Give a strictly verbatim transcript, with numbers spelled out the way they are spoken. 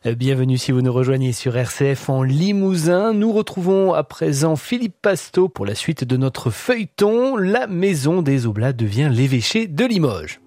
Bienvenue si vous nous rejoignez sur R C F en Limousin. Nous retrouvons à présent Philippe Pasteau pour la suite de notre feuilleton. La maison des Oblats devient l'évêché de Limoges.